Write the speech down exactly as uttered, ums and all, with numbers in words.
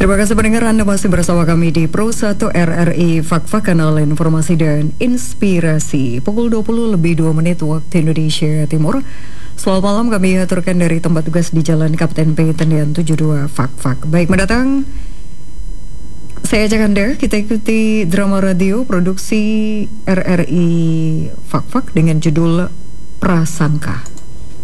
Terima kasih pendengar, Anda masih bersama kami di Pro satu R R I Fak-Fak, kanal informasi dan inspirasi. Pukul dua puluh lebih dua menit waktu Indonesia Timur. Selamat malam, kami aturkan dari tempat tugas di Jalan Kapten P Tendian tujuh puluh dua Fak-Fak. Baik, mendatang saya ajak Anda, kita ikuti drama radio produksi R R I Fak-Fak dengan judul Prasangka.